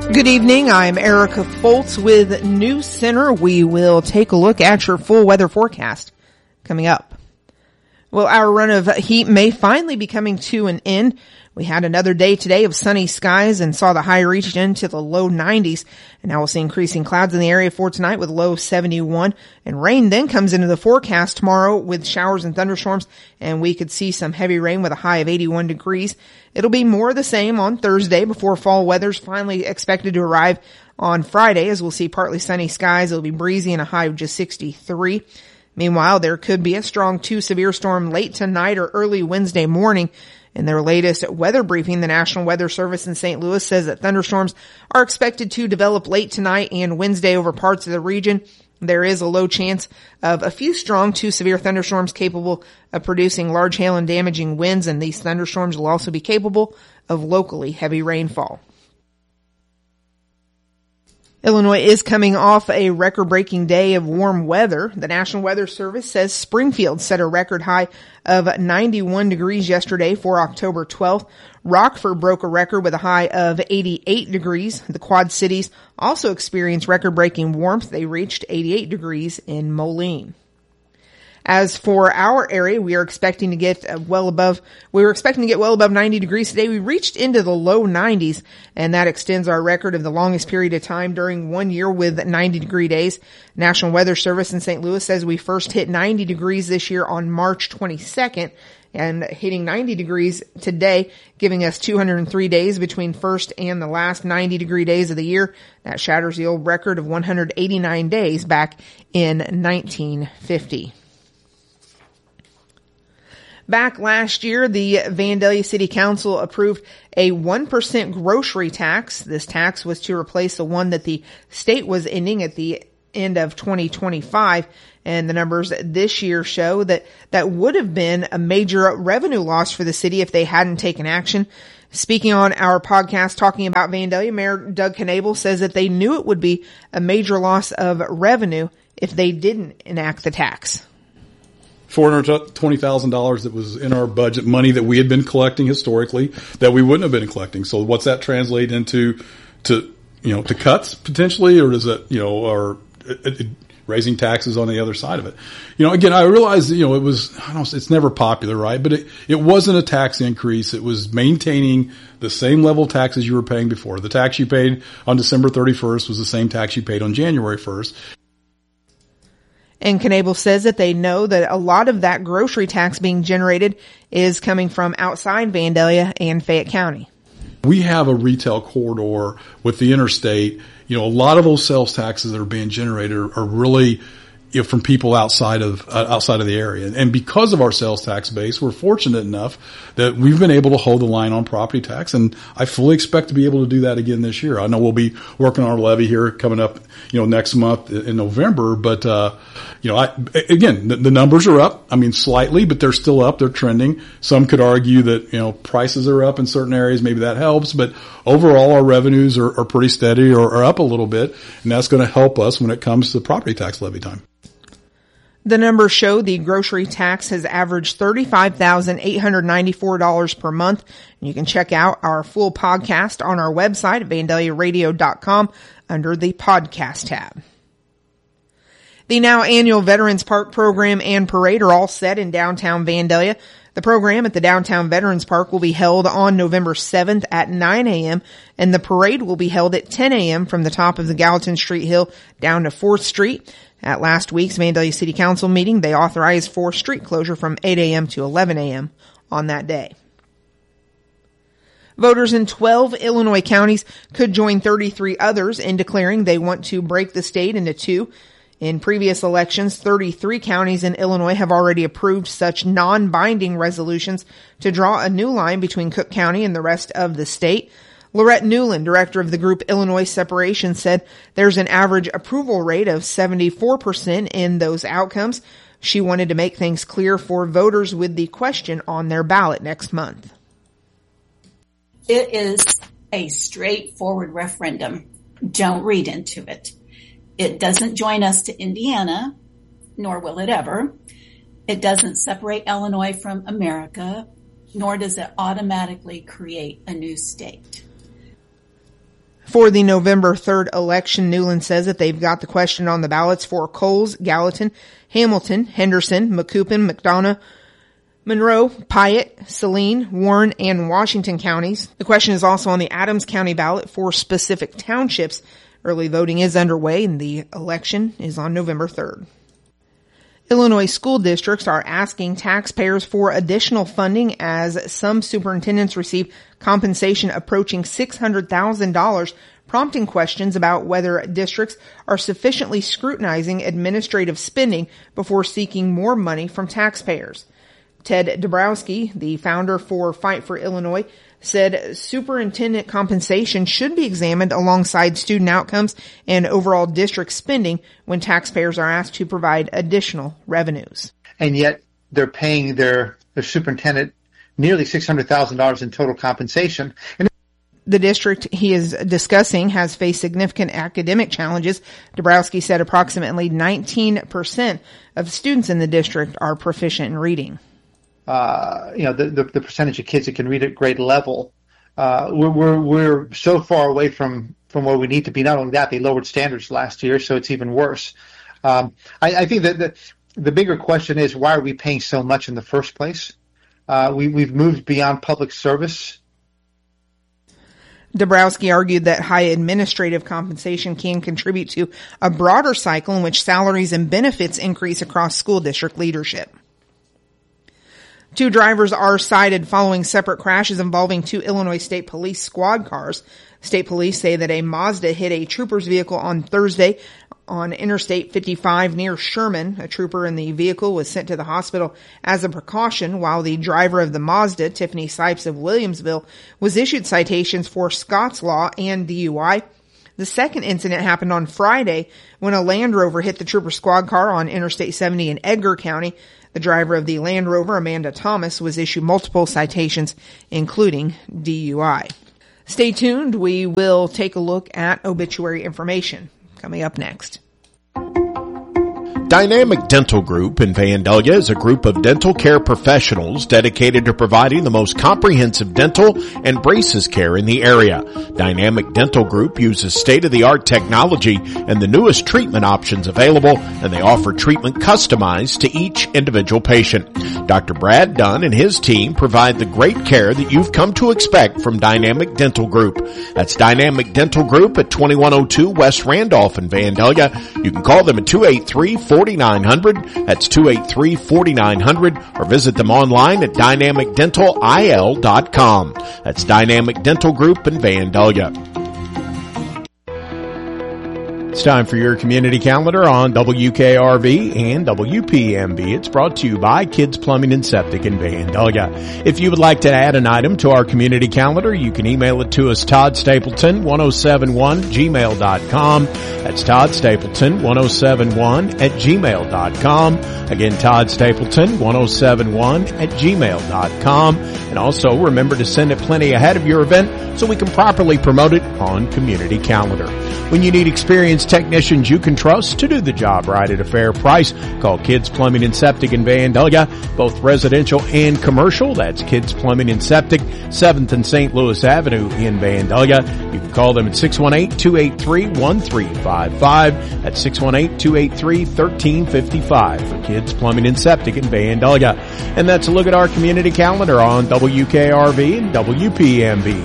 Good evening. I'm Erica Foltz with News Center. We will take a look at your full weather forecast coming up. Well, our run of heat may finally be coming to an end. We had another day today of sunny skies and saw the high reach into the low 90s. And now we'll see increasing clouds in the area for tonight with low 71. And rain then comes into the forecast tomorrow with showers and thunderstorms. And we could see some heavy rain with a high of 81 degrees. It'll be more of the same on Thursday before fall weather's finally expected to arrive on Friday, as we'll see partly sunny skies. It'll be breezy and a high of just 63. Meanwhile, there could be a strong 2 severe storm late tonight or early Wednesday morning. In their latest weather briefing, the National Weather Service in St. Louis says that thunderstorms are expected to develop late tonight and Wednesday over parts of the region. There is a low chance of a few strong 2 severe thunderstorms capable of producing large hail and damaging winds, and these thunderstorms will also be capable of locally heavy rainfall. Illinois is coming off a record-breaking day of warm weather. The National Weather Service says Springfield set a record high of 91 degrees yesterday for October 12th. Rockford broke a record with a high of 88 degrees. The Quad Cities also experienced record-breaking warmth. They reached 88 degrees in Moline. As for our area, we were expecting to get well above 90 degrees today. We reached into the low 90s, and that extends our record of the longest period of time during 1 year with 90 degree days. National Weather Service in St. Louis says we first hit 90 degrees this year on March 22nd, and hitting 90 degrees today, giving us 203 days between first and the last 90 degree days of the year. That shatters the old record of 189 days back in 1950. Back last year, the Vandalia City Council approved a 1% grocery tax. This tax was to replace the one that the state was ending at the end of 2025. And the numbers this year show that that would have been a major revenue loss for the city if they hadn't taken action. Speaking on our podcast talking about Vandalia, Mayor Doug Knable says that they knew it would be a major loss of revenue if they didn't enact the tax. $420,000 that was in our budget, money that we had been collecting historically that we wouldn't have been collecting. So what's that translate into to cuts potentially, or does that, or raising taxes on the other side of it? Again, I realize, it's never popular, right? But it wasn't a tax increase. It was maintaining the same level of taxes you were paying before. The tax you paid on December 31st was the same tax you paid on January 1st. And Knable says that they know that a lot of that grocery tax being generated is coming from outside Vandalia and Fayette County. We have a retail corridor with the interstate. A lot of those sales taxes that are being generated are really from people outside of the area. And because of our sales tax base, we're fortunate enough that we've been able to hold the line on property tax. And I fully expect to be able to do that again this year. I know we'll be working on our levy here coming up, next month in November. But, the numbers are up. Slightly, but they're still up. They're trending. Some could argue that, prices are up in certain areas. Maybe that helps. But overall, our revenues are pretty steady or are up a little bit. And that's going to help us when it comes to property tax levy time. The numbers show the grocery tax has averaged $35,894 per month. And you can check out our full podcast on our website at VandaliaRadio.com under the podcast tab. The now annual Veterans Park program and parade are all set in downtown Vandalia. The program at the Downtown Veterans Park will be held on November 7th at 9 a.m. and the parade will be held at 10 a.m. from the top of the Gallatin Street Hill down to 4th Street. At last week's Vandalia City Council meeting, they authorized 4th Street closure from 8 a.m. to 11 a.m. on that day. Voters in 12 Illinois counties could join 33 others in declaring they want to break the state into two. In previous elections, 33 counties in Illinois have already approved such non-binding resolutions to draw a new line between Cook County and the rest of the state. Lorette Newland, director of the group Illinois Separation, said there's an average approval rate of 74% in those outcomes. She wanted to make things clear for voters with the question on their ballot next month. It is a straightforward referendum. Don't read into it. It doesn't join us to Indiana, nor will it ever. It doesn't separate Illinois from America, nor does it automatically create a new state. For the November 3rd election, Newland says that they've got the question on the ballots for Coles, Gallatin, Hamilton, Henderson, Macoupin, McDonough, Monroe, Piatt, Saline, Warren, and Washington counties. The question is also on the Adams County ballot for specific townships. Early voting is underway, and the election is on November 3rd. Illinois school districts are asking taxpayers for additional funding as some superintendents receive compensation approaching $600,000, prompting questions about whether districts are sufficiently scrutinizing administrative spending before seeking more money from taxpayers. Ted Dabrowski, the founder for Fight for Illinois, said superintendent compensation should be examined alongside student outcomes and overall district spending when taxpayers are asked to provide additional revenues. And yet they're paying their superintendent nearly $600,000 in total compensation. And the district he is discussing has faced significant academic challenges. Dabrowski said approximately 19% of students in the district are proficient in reading. The percentage of kids that can read at grade level, we're so far away from where we need to be. Not only that, they lowered standards last year, so it's even worse. I think that the bigger question is, why are we paying so much in the first place? We've moved beyond public service. Dabrowski argued that high administrative compensation can contribute to a broader cycle in which salaries and benefits increase across school district leadership. 2 drivers are cited following separate crashes involving 2 Illinois State Police squad cars. State police say that a Mazda hit a trooper's vehicle on Thursday on Interstate 55 near Sherman. A trooper in the vehicle was sent to the hospital as a precaution, while the driver of the Mazda, Tiffany Sipes of Williamsville, was issued citations for Scott's Law and DUI. The second incident happened on Friday when a Land Rover hit the trooper squad car on Interstate 70 in Edgar County. The driver of the Land Rover, Amanda Thomas, was issued multiple citations, including DUI. Stay tuned. We will take a look at obituary information coming up next. Dynamic Dental Group in Vandalia is a group of dental care professionals dedicated to providing the most comprehensive dental and braces care in the area. Dynamic Dental Group uses state-of-the-art technology and the newest treatment options available, and they offer treatment customized to each individual patient. Dr. Brad Dunn and his team provide the great care that you've come to expect from Dynamic Dental Group. That's Dynamic Dental Group at 2102 West Randolph in Vandalia. You can call them at 283-4900. That's 283-4900, or visit them online at dynamicdentalil.com. That's Dynamic Dental Group in Vandalia. It's time for your community calendar on WKRV and WPMB. It's brought to you by Kids Plumbing and Septic in Vandalia. If you would like to add an item to our community calendar, you can email it to us, toddstapleton1071@gmail.com. That's toddstapleton1071@gmail.com. Again, toddstapleton1071@gmail.com. And also remember to send it plenty ahead of your event so we can properly promote it on community calendar. When you need experienced technicians you can trust to do the job right at a fair price, call Kids Plumbing and Septic in Vandalia, both residential and commercial. That's Kids Plumbing and Septic, 7th and St. Louis Avenue in Vandalia. You can call them at 618-283-1355. That's 618-283-1355 for Kids Plumbing and Septic in Vandalia. And that's a look at our community calendar on WKRV and WPMB.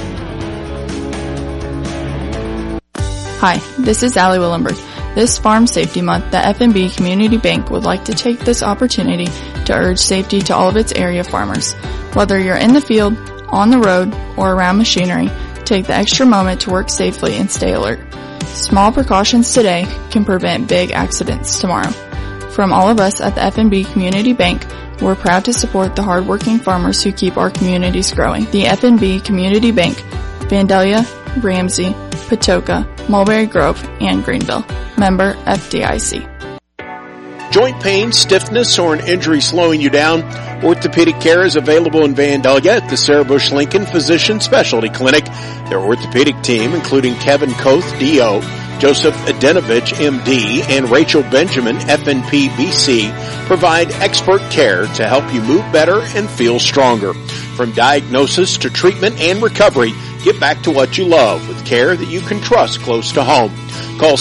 Hi, this is Allie Willenberg. This Farm Safety Month, the FNB Community Bank would like to take this opportunity to urge safety to all of its area farmers. Whether you're in the field, on the road, or around machinery, take the extra moment to work safely and stay alert. Small precautions today can prevent big accidents tomorrow. From all of us at the FNB Community Bank, we're proud to support the hardworking farmers who keep our communities growing. The FNB Community Bank, Vandalia, Ramsey, Patoka, Mulberry Grove, and Greenville. Member FDIC. Joint pain, stiffness, or an injury slowing you down? Orthopedic care is available in Vandalia at the Sarah Bush Lincoln Physician Specialty Clinic. Their orthopedic team, including Kevin Koth, D.O., Joseph Adenovich, M.D., and Rachel Benjamin, FNP, BC, provide expert care to help you move better and feel stronger. From diagnosis to treatment and recovery, Get back to what you love with care that you can trust close to home. Call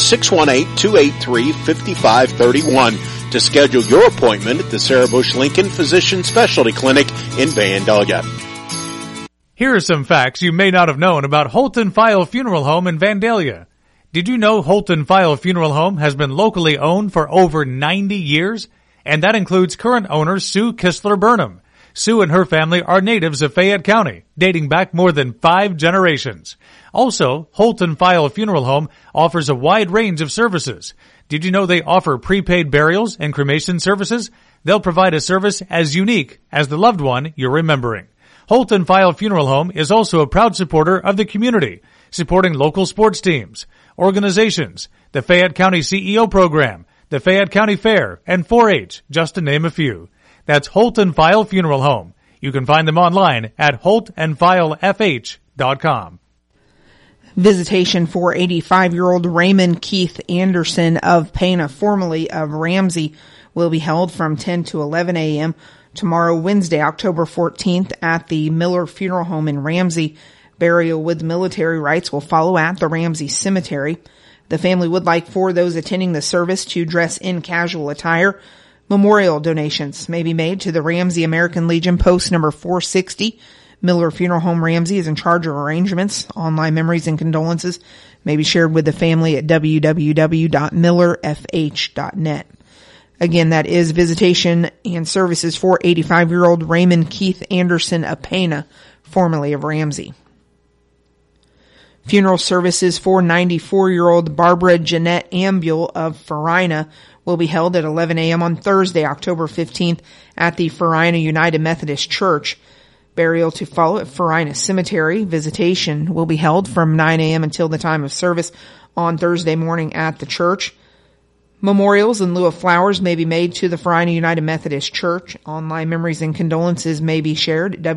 618-283-5531 to schedule your appointment at the Sarah Bush Lincoln Physician Specialty Clinic in Vandalia. Here are some facts you may not have known about Holton File Funeral Home in Vandalia. Did you know Holton File Funeral Home has been locally owned for over 90 years? And that includes current owner Sue Kistler Burnham. Sue and her family are natives of Fayette County, dating back more than 5 generations. Also, Holton File Funeral Home offers a wide range of services. Did you know they offer prepaid burials and cremation services? They'll provide a service as unique as the loved one you're remembering. Holton File Funeral Home is also a proud supporter of the community, supporting local sports teams, organizations, the Fayette County CEO program, the Fayette County Fair, and 4-H, just to name a few. That's Holton File Funeral Home. You can find them online at holtandfilefh.com. Visitation for 85-year-old Raymond Keith Anderson of Pana, formerly of Ramsey, will be held from 10 to 11 a.m. tomorrow, Wednesday, October 14th, at the Miller Funeral Home in Ramsey. Burial with military rites will follow at the Ramsey Cemetery. The family would like for those attending the service to dress in casual attire. Memorial donations may be made to the Ramsey American Legion, post number 460. Miller Funeral Home Ramsey is in charge of arrangements. Online memories and condolences may be shared with the family at www.millerfh.net. Again, that is visitation and services for 85-year-old Raymond Keith Anderson of Pana, formerly of Ramsey. Funeral services for 94-year-old Barbara Jeanette Ambule of Farina will be held at 11 a.m. on Thursday, October 15th at the Farina United Methodist Church. Burial to follow at Farina Cemetery. Visitation will be held from 9 a.m. until the time of service on Thursday morning at the church. Memorials in lieu of flowers may be made to the Farina United Methodist Church. Online memories and condolences may be shared at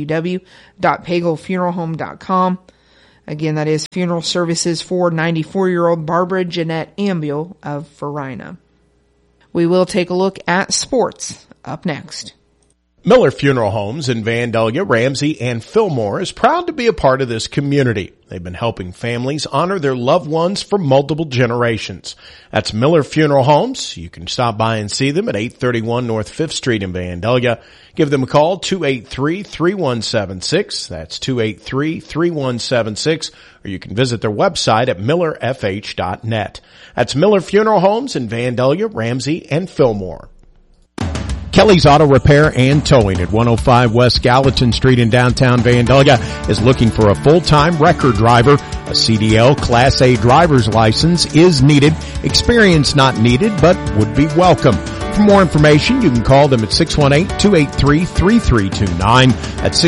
www.pagelfuneralhome.com. Again, that is funeral services for 94-year-old Barbara Jeanette Ambule of Farina. We will take a look at sports up next. Miller Funeral Homes in Vandalia, Ramsey, and Fillmore is proud to be a part of this community. They've been helping families honor their loved ones for multiple generations. That's Miller Funeral Homes. You can stop by and see them at 831 North 5th Street in Vandalia. Give them a call, 283-3176. That's 283-3176. Or you can visit their website at millerfh.net. That's Miller Funeral Homes in Vandalia, Ramsey, and Fillmore. Kelly's Auto Repair and Towing at 105 West Gallatin Street in downtown Vandalia is looking for a full-time record driver. A CDL Class A driver's license is needed. Experience not needed, but would be welcome. For more information, you can call them at 618-283-3329. That's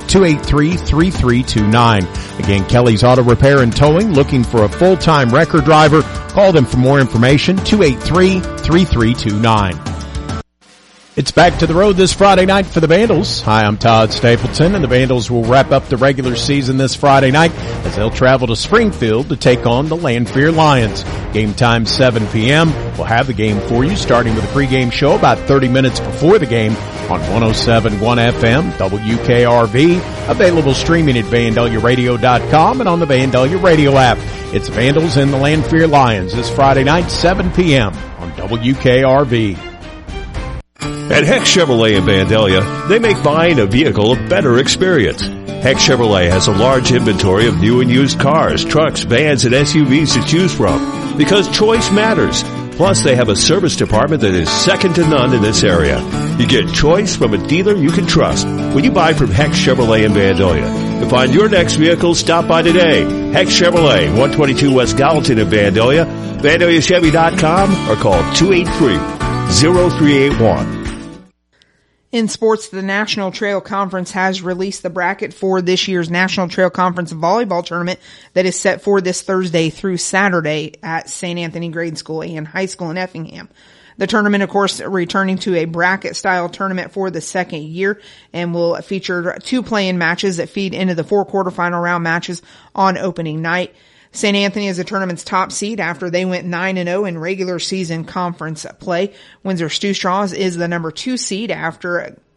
618-283-3329. Again, Kelly's Auto Repair and Towing, looking for a full-time record driver. Call them for more information, 283-3329. It's back to the road this Friday night for the Vandals. Hi, I'm Todd Stapleton, and the Vandals will wrap up the regular season this Friday night as they'll travel to Springfield to take on the Lanphier Lions. Game time 7 p.m. We'll have the game for you, starting with a pregame show about 30 minutes before the game on 107.1 FM, WKRV, available streaming at VandaliaRadio.com and on the Vandalia Radio app. It's Vandals and the Lanphier Lions this Friday night, 7 p.m. on WKRV. At Heck Chevrolet in Vandalia, they make buying a vehicle a better experience. Heck Chevrolet has a large inventory of new and used cars, trucks, vans, and SUVs to choose from because choice matters. Plus, they have a service department that is second to none in this area. You get choice from a dealer you can trust when you buy from Heck Chevrolet in Vandalia. To find your next vehicle, stop by today. Heck Chevrolet, 122 West Gallatin in Vandalia, VandaliaChevy.com, or call 283-0381. In sports, the National Trail Conference has released the bracket for this year's National Trail Conference volleyball tournament that is set for this Thursday through Saturday at St. Anthony Grade School and High School in Effingham. The tournament, of course, returning to a bracket-style tournament for the second year and will feature 2 play-in matches that feed into the 4 quarterfinal round matches on opening night. St. Anthony is the tournament's top seed after they went 9-0 in regular season conference play. Windsor Stew Straws is the number 2 seed after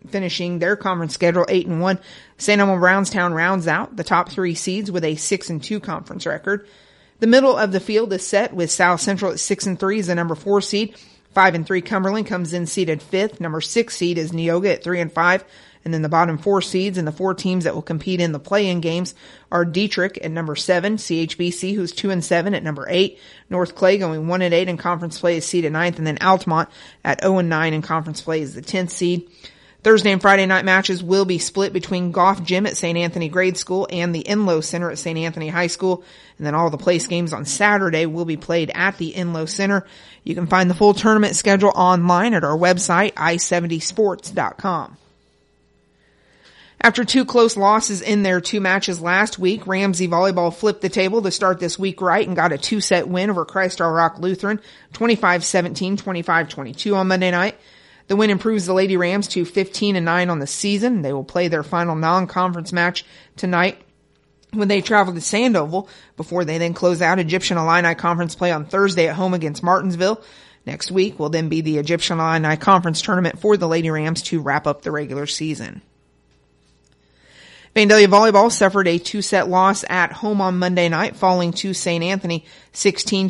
finishing their conference schedule 8-1. St. Elmo Brownstown rounds out the top 3 seeds with a 6-2 conference record. The middle of the field is set with South Central at 6-3 as the number 4 seed. 5-3 Cumberland comes in seeded 5th. Number 6 seed is Neoga at 3-5. And then the bottom 4 seeds and the 4 teams that will compete in the play-in games are Dietrich at number 7, CHBC, who's 2-7 at number 8, North Clay going 1-8 in conference play is seeded 9th, and then Altamont at 0-9 in conference play is the 10th seed. Thursday and Friday night matches will be split between Goff Gym at St. Anthony Grade School and the Enloe Center at St. Anthony High School. And then all the place games on Saturday will be played at the Enloe Center. You can find the full tournament schedule online at our website, i70sports.com. After 2 close losses in their 2 matches last week, Ramsey Volleyball flipped the table to start this week right and got a 2-set win over Christ Our Rock Lutheran, 25-17, 25-22 on Monday night. The win improves the Lady Rams to 15-9 on the season. They will play their final non-conference match tonight when they travel to Sandoval before they then close out Egyptian Illini conference play on Thursday at home against Martinsville. Next week will then be the Egyptian Illini conference tournament for the Lady Rams to wrap up the regular season. Vandalia Volleyball suffered a 2-set loss at home on Monday night, falling to St. Anthony 16-25,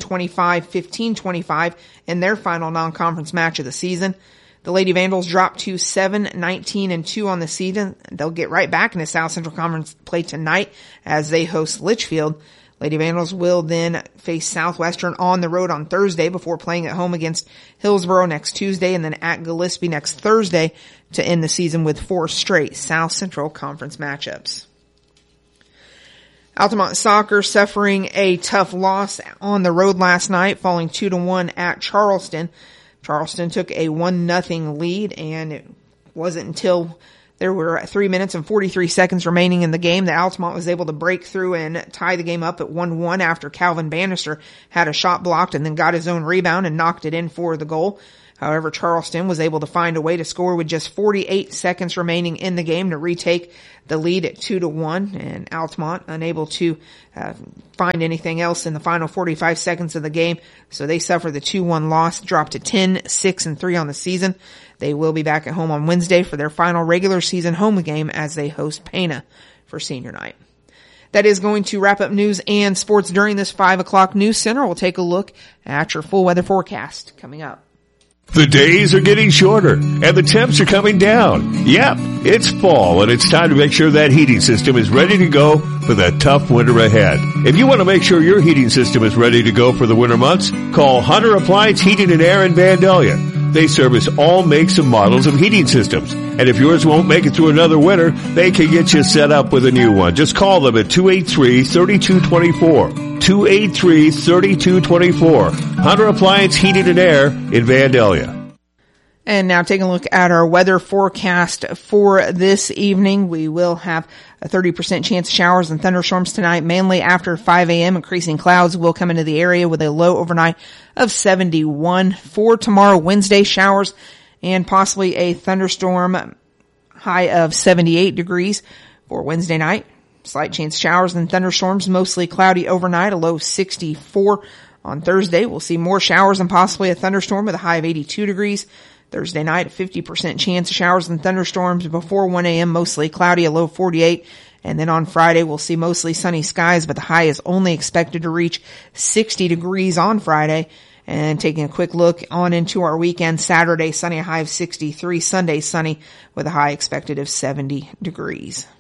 15-25 in their final non-conference match of the season. The Lady Vandals dropped to 7-19-2 on the season. They'll get right back into South Central Conference play tonight as they host Litchfield. Lady Vandals will then face Southwestern on the road on Thursday before playing at home against Hillsborough next Tuesday and then at Gillespie next Thursday to end the season with 4 straight South Central Conference matchups. Altamont Soccer suffering a tough loss on the road last night, falling 2-1 at Charleston. Charleston took a 1-0 lead, and it wasn't until there were 3 minutes and 43 seconds remaining in the game that Altamont was able to break through and tie the game up at 1-1 after Calvin Bannister had a shot blocked and then got his own rebound and knocked it in for the goal. However, Charleston was able to find a way to score with just 48 seconds remaining in the game to retake the lead at 2-1, and Altamont unable to find anything else in the final 45 seconds of the game, so they suffer the 2-1 loss, dropped to 10-6-3 on the season. They will be back at home on Wednesday for their final regular season home game as they host Pana for senior night. That is going to wrap up news and sports during this 5 o'clock news center. We'll take a look at your full weather forecast coming up. The days are getting shorter and the temps are coming down. Yep, it's fall and it's time to make sure that heating system is ready to go for the tough winter ahead. If you want to make sure your heating system is ready to go for the winter months, call Hunter Appliance Heating and Air in Vandalia. They service all makes and models of heating systems. And if yours won't make it through another winter, they can get you set up with a new one. Just call them at 283-3224. 283-3224. Hunter Appliance Heating and Air in Vandalia. And now taking a look at our weather forecast for this evening. We will have a 30% chance of showers and thunderstorms tonight, mainly after 5 a.m. Increasing clouds will come into the area with a low overnight of 71. For tomorrow, Wednesday, showers and possibly a thunderstorm, high of 78 degrees. For Wednesday night, slight chance of showers and thunderstorms, mostly cloudy overnight, a low of 64. On Thursday, we'll see more showers and possibly a thunderstorm with a high of 82 degrees. Thursday night, a 50% chance of showers and thunderstorms before 1 a.m., mostly cloudy, a low of 48. And then on Friday, we'll see mostly sunny skies, but the high is only expected to reach 60 degrees on Friday. And taking a quick look on into our weekend, Saturday, sunny, a high of 63. Sunday, sunny with a high expected of 70 degrees.